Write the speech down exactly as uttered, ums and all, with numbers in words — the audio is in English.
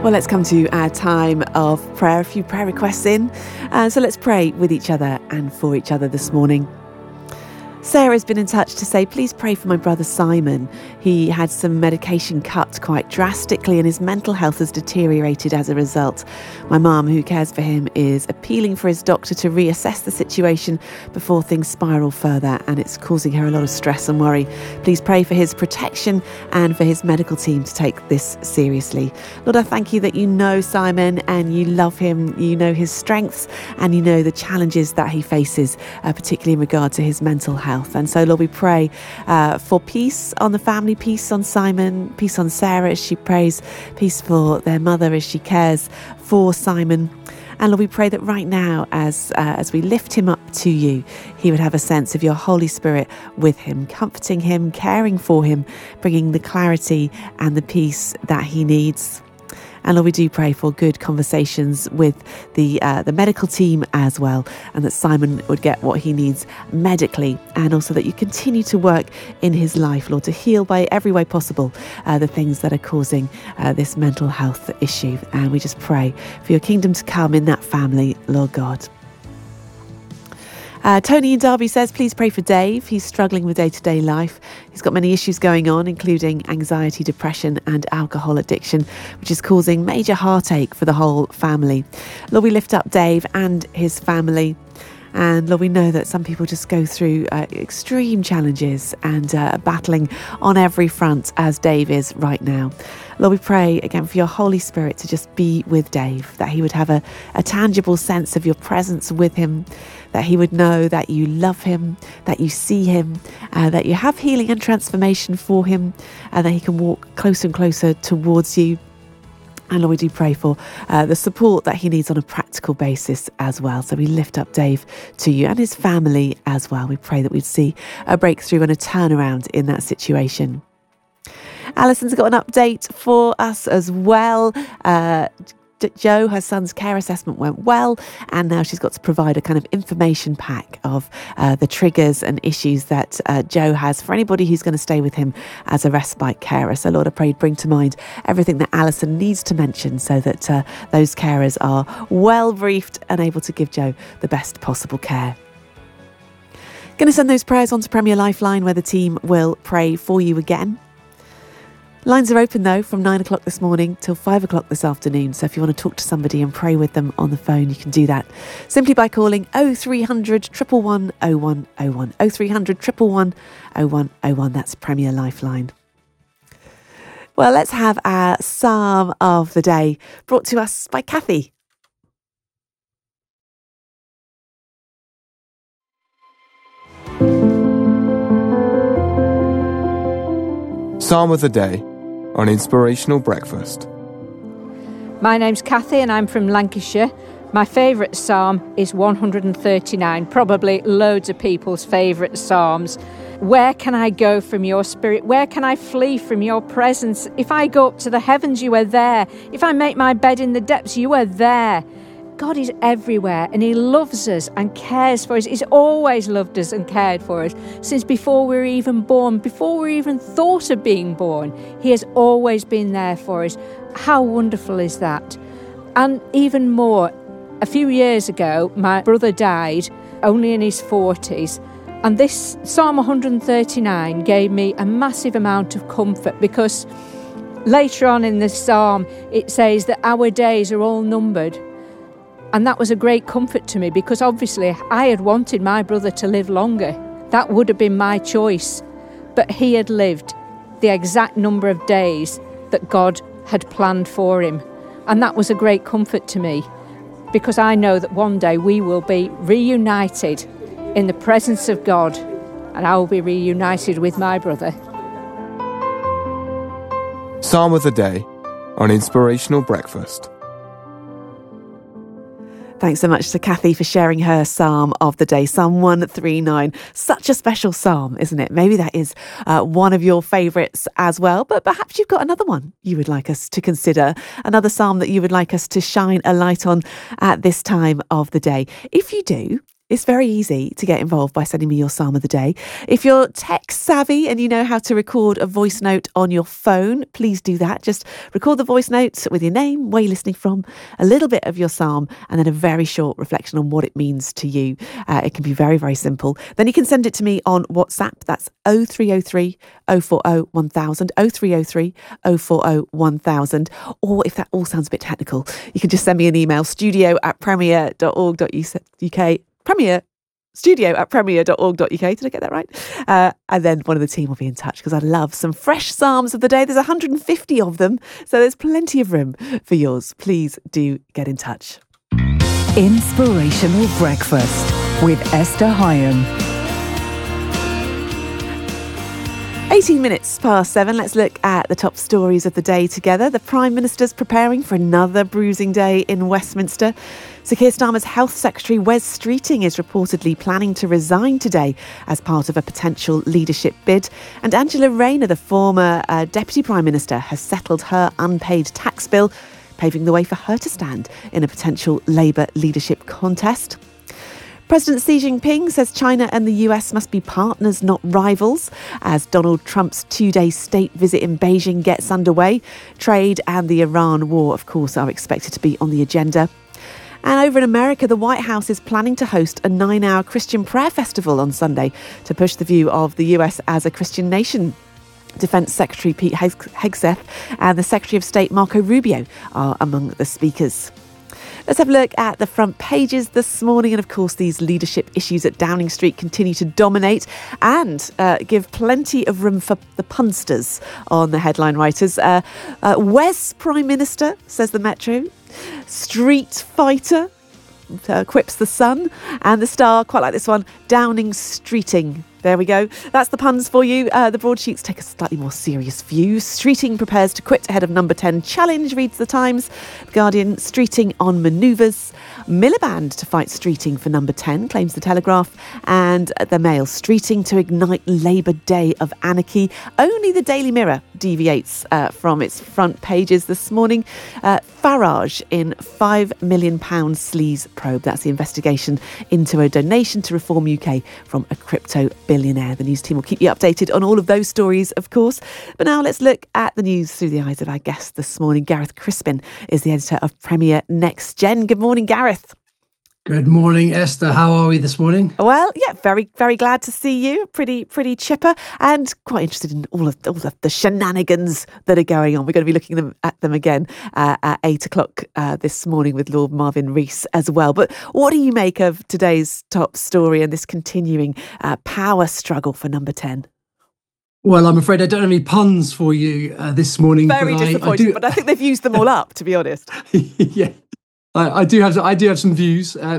Well, let's come to our time of prayer. A few prayer requests in. Uh, so let's pray with each other and for each other this morning. Sarah's been in touch to say, please pray for my brother Simon. He had some medication cut quite drastically and his mental health has deteriorated as a result. My mum, who cares for him, is appealing for his doctor to reassess the situation before things spiral further, and it's causing her a lot of stress and worry. Please pray for his protection and for his medical team to take this seriously. Lord, I thank you that you know Simon and you love him, you know his strengths and you know the challenges that he faces, uh, particularly in regard to his mental health. And so, Lord, we pray uh, for peace on the family, peace on Simon, peace on Sarah as she prays, peace for their mother as she cares for Simon. And Lord, we pray that right now, as uh, as we lift him up to you, he would have a sense of your Holy Spirit with him, comforting him, caring for him, bringing the clarity and the peace that he needs. And Lord, we do pray for good conversations with the uh, the medical team as well, and that Simon would get what he needs medically, and also that you continue to work in his life, Lord, to heal by every way possible uh, the things that are causing uh, this mental health issue. And we just pray for your kingdom to come in that family, Lord God. Uh, Tony in Derby says, please pray for Dave. He's struggling with day-to-day life. He's got many issues going on, including anxiety, depression and alcohol addiction, which is causing major heartache for the whole family. Lord, we lift up Dave and his family. And Lord, we know that some people just go through uh, extreme challenges and uh, battling on every front, as Dave is right now. Lord, we pray again for your Holy Spirit to just be with Dave, that he would have a, a tangible sense of your presence with him, that he would know that you love him, that you see him, uh, that you have healing and transformation for him, and that he can walk closer and closer towards you. And Lord, we do pray for uh, the support that he needs on a practical basis as well. So we lift up Dave to you and his family as well. We pray that we'd see a breakthrough and a turnaround in that situation. Alison's got an update for us as well. Uh, Joe, her son's care assessment went well, and now she's got to provide a kind of information pack of uh, the triggers and issues that uh, Joe has for anybody who's going to stay with him as a respite carer. So Lord, I pray bring to mind everything that Alison needs to mention so that uh, those carers are well briefed and able to give Joe the best possible care. Going to send those prayers on to Premier Lifeline, where the team will pray for you again. Lines are open, though, from nine o'clock this morning till five o'clock this afternoon. So if you want to talk to somebody and pray with them on the phone, you can do that simply by calling oh three hundred, one one one, oh one oh one. oh three hundred, one one one, oh one oh one. That's Premier Lifeline. Well, let's have our Psalm of the Day brought to us by Kathy. Psalm of the Day on Inspirational Breakfast. My name's Kathy and I'm from Lancashire. My favourite psalm is one hundred thirty-nine, probably loads of people's favourite psalms. Where can I go from your spirit? Where can I flee from your presence? If I go up to the heavens, you are there. If I make my bed in the depths, you are there. God is everywhere and he loves us and cares for us. He's always loved us and cared for us since before we were even born, before we even thought of being born. He has always been there for us. How wonderful is that? And even more, a few years ago, my brother died, only in his forties. And this Psalm one hundred thirty-nine gave me a massive amount of comfort, because later on in the psalm, it says that our days are all numbered. And that was a great comfort to me, because obviously I had wanted my brother to live longer. That would have been my choice. But he had lived the exact number of days that God had planned for him. And that was a great comfort to me, because I know that one day we will be reunited in the presence of God, and I will be reunited with my brother. Psalm of the Day on Inspirational Breakfast. Thanks so much to Kathy for sharing her Psalm of the Day, Psalm one thirty-nine. Such a special psalm, isn't it? Maybe that is uh, one of your favourites as well, but perhaps you've got another one you would like us to consider, another psalm that you would like us to shine a light on at this time of the day. If you do, It's very easy to get involved by sending me your Psalm of the Day. If you're tech savvy and you know how to record a voice note on your phone, please do that. Just record the voice note with your name, where you're listening from, a little bit of your Psalm, and then a very short reflection on what it means to you. Uh, it can be very, very simple. Then you can send it to me on WhatsApp. That's oh three oh three, oh four oh, one thousand, oh three oh three, oh four oh, one thousand. Or if that all sounds a bit technical, you can just send me an email, studio at premier dot org dot U K. Premier studio at premier dot org dot U K. Did I get that right? Uh, and then one of the team will be in touch because I love some fresh Psalms of the day. There's one hundred fifty of them, so there's plenty of room for yours. Please do get in touch. Inspirational Breakfast with Esther Hyam. eighteen minutes past seven. Let's look at the top stories of the day together. The Prime Minister's preparing for another bruising day in Westminster. Sir Keir Starmer's Health Secretary Wes Streeting is reportedly planning to resign today as part of a potential leadership bid. And Angela Rayner, the former uh, Deputy Prime Minister, has settled her unpaid tax bill, paving the way for her to stand in a potential Labour leadership contest. President Xi Jinping says China and the U S must be partners, not rivals, as Donald Trump's two-day state visit in Beijing gets underway. Trade and the Iran war, of course, are expected to be on the agenda. And over in America, the White House is planning to host a nine-hour Christian prayer festival on Sunday to push the view of the U S as a Christian nation. Defence Secretary Pete Hegseth and the Secretary of State Marco Rubio are among the speakers. Let's have a look at the front pages this morning. And of course, these leadership issues at Downing Street continue to dominate and uh, give plenty of room for the punsters on the headline writers. Uh, uh, Wes Prime Minister, says the Metro. Street Fighter, uh, quips the Sun. And the Star, quite like this one, Downing Streeting. There we go. That's the puns for you. Uh, the broadsheets take a slightly more serious view. Streeting prepares to quit ahead of number ten challenge, reads the Times. The Guardian, Streeting on manoeuvres. Miliband to fight Streeting for number ten, claims the Telegraph. And the Mail, Streeting to ignite Labour Day of anarchy. Only the Daily Mirror deviates uh, from its front pages this morning. Uh, Farage in five million pounds sleaze probe. That's the investigation into a donation to Reform U K from a crypto billionaire. The news team will keep you updated on all of those stories, of course. But now let's look at the news through the eyes of our guest this morning. Gareth Crispin is the editor of Premier Next Gen. Good morning, Gareth. Good morning, Esther. How are we this morning? Well, yeah, very, very glad to see you. Pretty, pretty chipper, and quite interested in all of all of the shenanigans that are going on. We're going to be looking them, at them again uh, at eight o'clock uh, this morning with Lord Marvin Rees as well. But what do you make of today's top story and this continuing uh, power struggle for number ten? Well, I'm afraid I don't have any puns for you uh, this morning. Very but disappointing, I, I do... but I think they've used them all up, to be honest. Yeah. I, I do have I do have some views. Uh,